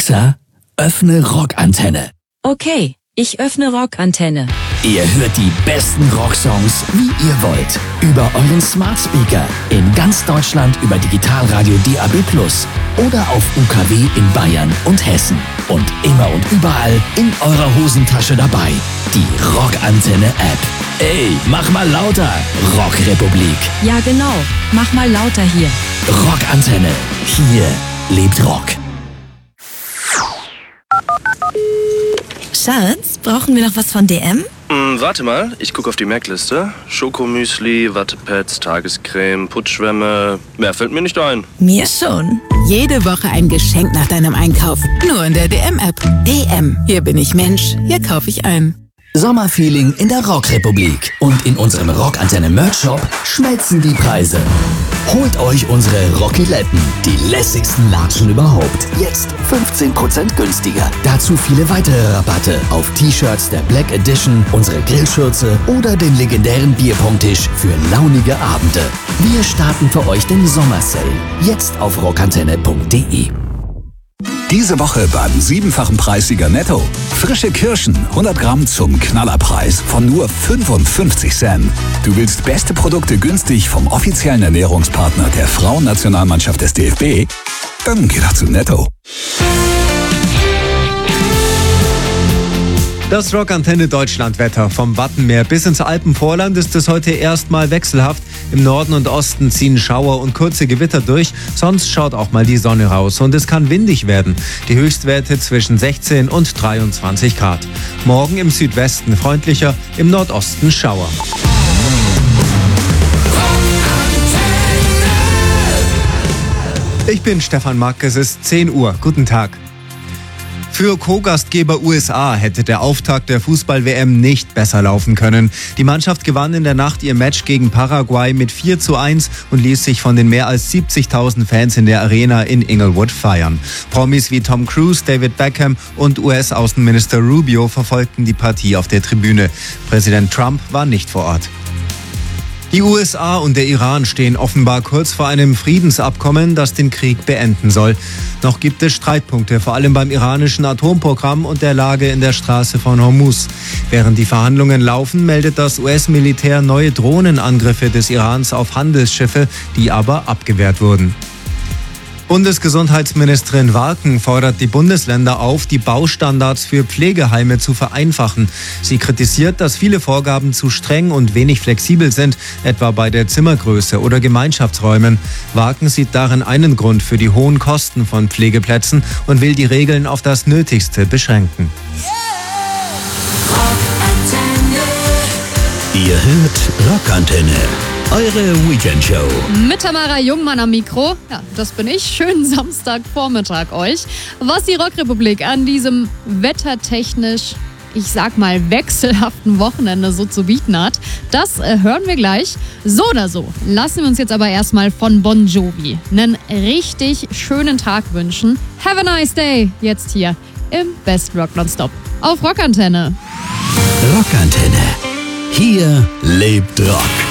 Alexa, öffne Rockantenne. Okay, ich öffne Rockantenne. Ihr hört die besten Rocksongs, wie ihr wollt. Über euren Smart Speaker. In ganz Deutschland über Digitalradio DAB+ oder auf UKW in Bayern und Hessen. Und immer und überall in eurer Hosentasche dabei. Die Rockantenne-App. Ey, mach mal lauter, Rockrepublik. Ja genau, mach mal lauter hier. Rockantenne. Hier lebt Rock. Schatz, brauchen wir noch was von DM? Warte mal, ich gucke auf die Merkliste. Schokomüsli, Wattepads, Tagescreme, Putzschwämme. Mehr fällt mir nicht ein. Mir schon. Jede Woche ein Geschenk nach deinem Einkauf. Nur in der DM-App. DM. Hier bin ich Mensch. Hier kaufe ich ein. Sommerfeeling in der Rockrepublik. Und in unserem Rockantenne-Merch-Shop schmelzen die Preise. Holt euch unsere Rockiletten, die lässigsten Latschen überhaupt. Jetzt 15% günstiger. Dazu viele weitere Rabatte auf T-Shirts der Black Edition, unsere Grillschürze oder den legendären Bierpongtisch für launige Abende. Wir starten für euch den Sommersale. Jetzt auf rockantenne.de. Diese Woche beim 7-fachen Preissieger Netto. Frische Kirschen, 100 Gramm zum Knallerpreis von nur 55 Cent. Du willst beste Produkte günstig vom offiziellen Ernährungspartner der Frauennationalmannschaft des DFB? Dann geh doch zu Netto. Das Rockantenne Deutschlandwetter. Vom Wattenmeer bis ins Alpenvorland ist es heute erstmal wechselhaft. Im Norden und Osten ziehen Schauer und kurze Gewitter durch. Sonst schaut auch mal die Sonne raus und es kann windig werden. Die Höchstwerte zwischen 16 und 23 Grad. Morgen im Südwesten freundlicher, im Nordosten Schauer. Ich bin Stefan Mack, es ist 10 Uhr. Guten Tag. Für Co-Gastgeber USA hätte der Auftakt der Fußball-WM nicht besser laufen können. Die Mannschaft gewann in der Nacht ihr Match gegen Paraguay mit 4:1 und ließ sich von den mehr als 70.000 Fans in der Arena in Inglewood feiern. Promis wie Tom Cruise, David Beckham und US-Außenminister Rubio verfolgten die Partie auf der Tribüne. Präsident Trump war nicht vor Ort. Die USA und der Iran stehen offenbar kurz vor einem Friedensabkommen, das den Krieg beenden soll. Noch gibt es Streitpunkte, vor allem beim iranischen Atomprogramm und der Lage in der Straße von Hormuz. Während die Verhandlungen laufen, meldet das US-Militär neue Drohnenangriffe des Irans auf Handelsschiffe, die aber abgewehrt wurden. Bundesgesundheitsministerin Warken fordert die Bundesländer auf, die Baustandards für Pflegeheime zu vereinfachen. Sie kritisiert, dass viele Vorgaben zu streng und wenig flexibel sind, etwa bei der Zimmergröße oder Gemeinschaftsräumen. Warken sieht darin einen Grund für die hohen Kosten von Pflegeplätzen und will die Regeln auf das Nötigste beschränken. Ihr hört Rockantenne. Eure Weekendshow. Mit Tamara Jungmann am Mikro. Ja, das bin ich. Schönen Samstagvormittag euch. Was die Rockrepublik an diesem wettertechnisch, ich sag mal, wechselhaften Wochenende so zu bieten hat, das hören wir gleich. So oder so, lassen wir uns jetzt aber erstmal von Bon Jovi einen richtig schönen Tag wünschen. Have a nice day. Jetzt hier im Best Rock Nonstop auf Rockantenne. Rockantenne. Hier lebt Rock.